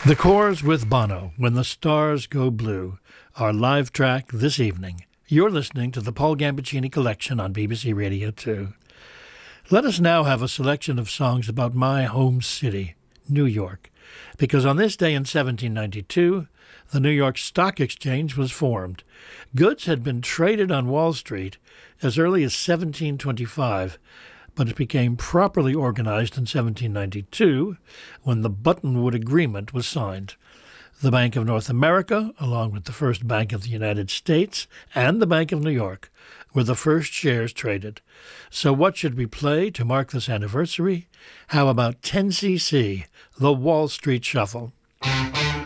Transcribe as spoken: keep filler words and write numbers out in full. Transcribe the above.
The Corrs with Bono, When the Stars Go Blue, our live track this evening. You're listening to the Paul Gambaccini Collection on B B C Radio two. Let us now have a selection of songs about my home city, New York, because on this day in seventeen ninety-two, the New York Stock Exchange was formed. Goods had been traded on Wall Street as early as seventeen twenty-five, but it became properly organized in seventeen ninety-two when the Buttonwood Agreement was signed. The Bank of North America, along with the First Bank of the United States and the Bank of New York, were the first shares traded. So what should we play to mark this anniversary? How about ten C C, the Wall Street Shuffle?